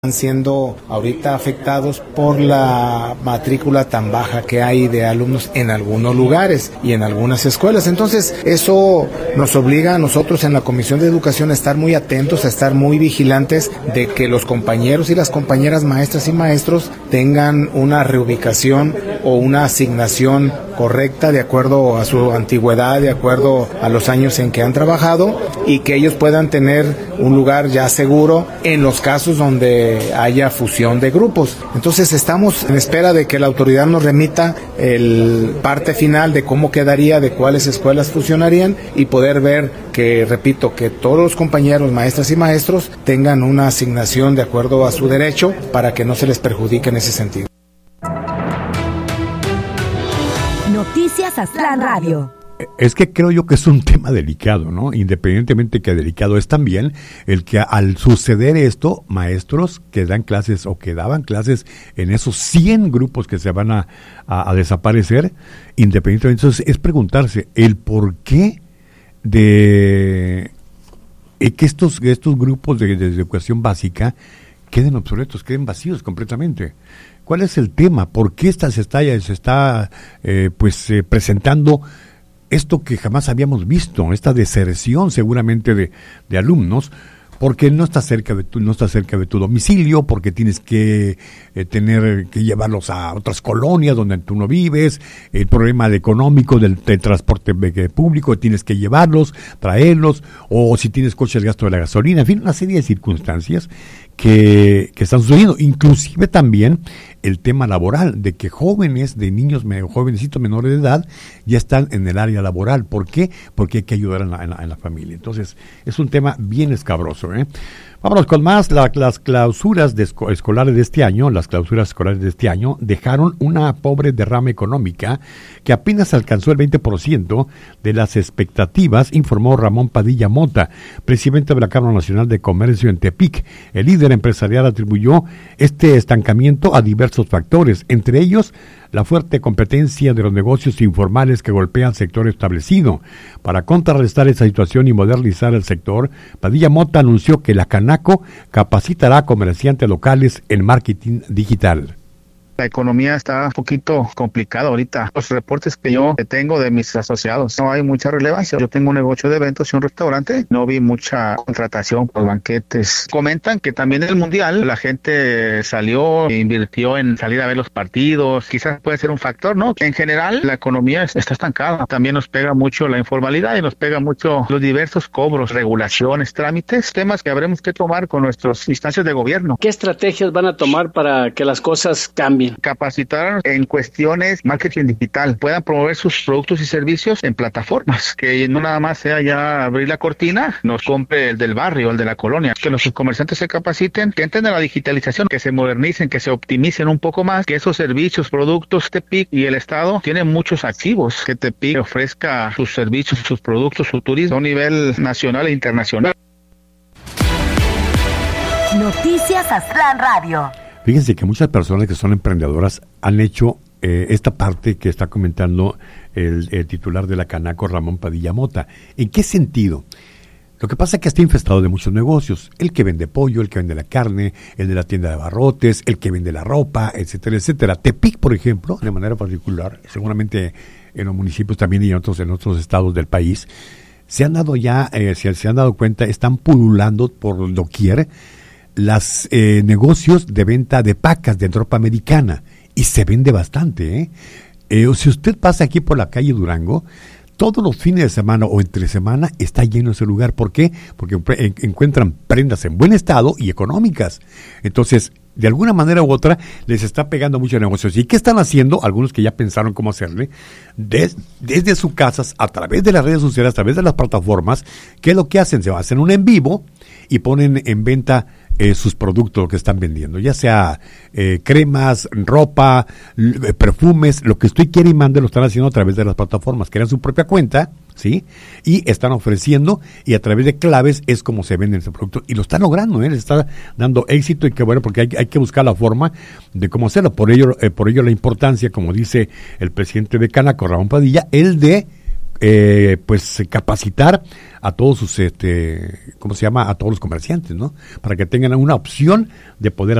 siendo ahorita afectados por la matrícula tan baja que hay de alumnos en algunos lugares y en algunas escuelas. Entonces, eso nos obliga a nosotros en la Comisión de Educación a estar muy atentos, a estar muy vigilantes de que los compañeros y las compañeras maestras y maestros tengan una reubicación o una asignación correcta de acuerdo a su antigüedad, de acuerdo a los años en que han trabajado, y que ellos puedan tener un lugar ya seguro en los casos donde haya fusión de grupos. Entonces estamos en espera de que la autoridad nos remita el parte final de cómo quedaría, de cuáles escuelas fusionarían, y poder ver que, repito, que todos los compañeros, maestras y maestros tengan una asignación de acuerdo a su derecho para que no se les perjudique en ese sentido. Noticias Aztlán Radio. Es que creo yo que es un tema delicado, ¿no? Independientemente que delicado es también el que al suceder esto, maestros que dan clases o que daban clases en esos 100 grupos que se van a desaparecer, independientemente, entonces es preguntarse el por qué de que estos grupos de educación básica queden obsoletos, queden vacíos completamente. ¿Cuál es el tema? ¿Por qué se está presentando esto que jamás habíamos visto, esta deserción seguramente de alumnos, porque no está cerca de tu domicilio, porque tienes que tener que llevarlos a otras colonias donde tú no vives, el problema económico del transporte público, tienes que llevarlos, traerlos, o si tienes coche el gasto de la gasolina, en fin, una serie de circunstancias que están sucediendo, inclusive también el tema laboral, de que jovencitos menores de edad ya están en el área laboral. ¿Por qué? Porque hay que ayudar en la familia. Entonces, es un tema bien escabroso, ¿eh? Vámonos con más. Las clausuras escolares de este año, dejaron una pobre derrama económica que apenas alcanzó el 20% de las expectativas, informó Ramón Padilla Mota, presidente de la Cámara Nacional de Comercio en Tepic. El líder empresarial atribuyó este estancamiento a diversos factores, entre ellos la fuerte competencia de los negocios informales que golpean al sector establecido. Para contrarrestar esa situación y modernizar el sector, Padilla Mota anunció que la Canaco capacitará a comerciantes locales en marketing digital. La economía está un poquito complicada ahorita. Los reportes que yo tengo de mis asociados, no hay mucha relevancia. Yo tengo un negocio de eventos y un restaurante, no vi mucha contratación por banquetes. Comentan que también en el Mundial la gente salió e invirtió en salir a ver los partidos. Quizás puede ser un factor, ¿no? En general, la economía está estancada. También nos pega mucho la informalidad y nos pega mucho los diversos cobros, regulaciones, trámites, temas que habremos que tomar con nuestras instancias de gobierno. ¿Qué estrategias van a tomar para que las cosas cambien? Capacitar en cuestiones marketing digital, puedan promover sus productos y servicios en plataformas, que no nada más sea ya abrir la cortina, nos compre el del barrio, el de la colonia, que nuestros comerciantes se capaciten, que entiendan la digitalización, que se modernicen, que se optimicen un poco más, que esos servicios, productos, Tepic y el Estado tienen muchos activos, que Tepic ofrezca sus servicios, sus productos, su turismo a nivel nacional e internacional. Noticias Aztlán Radio. Fíjense que muchas personas que son emprendedoras han hecho esta parte que está comentando el titular de la Canaco, Ramón Padilla Mota. ¿En qué sentido? Lo que pasa es que está infestado de muchos negocios. El que vende pollo, el que vende la carne, el de la tienda de abarrotes, el que vende la ropa, etcétera, etcétera. Tepic, por ejemplo, de manera particular, seguramente en los municipios también y en otros estados del país, se han dado cuenta, están pululando por doquier los negocios de venta de pacas de ropa americana, y se vende bastante, si usted pasa aquí por la calle Durango, todos los fines de semana o entre semana está lleno ese lugar. ¿Por qué? Porque encuentran prendas en buen estado y económicas. Entonces, de alguna manera u otra, les está pegando muchos negocios. ¿Y qué están haciendo? Algunos que ya pensaron cómo hacerle, desde sus casas, a través de las redes sociales, a través de las plataformas. ¿Qué es lo que hacen? Se hacen un en vivo y ponen en venta sus productos que están vendiendo, ya sea cremas, ropa, perfumes, lo que usted quiere y mande, lo están haciendo a través de las plataformas, crean su propia cuenta, ¿sí? Y están ofreciendo, y a través de claves es como se venden ese producto, y lo están logrando, les está dando éxito, y qué bueno, porque hay que buscar la forma de cómo hacerlo. Por ello la importancia, como dice el presidente de Canaco, Ramón Padilla, el de pues capacitar a todos sus, ¿cómo se llama? A todos los comerciantes, ¿no? Para que tengan una opción de poder